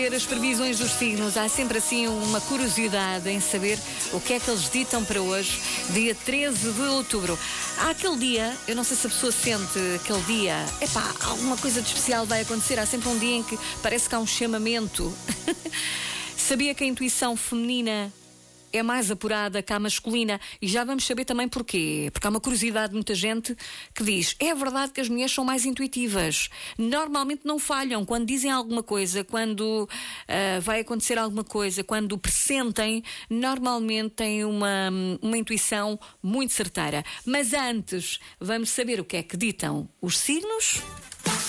As previsões dos signos, há sempre assim uma curiosidade em saber o que é que eles ditam para hoje, dia 13 de outubro. Há aquele dia, eu não sei se a pessoa sente aquele dia, alguma coisa de especial vai acontecer, há sempre um dia em que parece que há um chamamento. Sabia que a intuição feminina é mais apurada que a masculina, e já vamos saber também porquê. Porque há uma curiosidade de muita gente que diz: é verdade que as mulheres são mais intuitivas, normalmente não falham quando dizem alguma coisa, quando vai acontecer alguma coisa, quando pressentem, normalmente têm uma intuição muito certeira. Mas antes, vamos saber o que é que ditam os signos.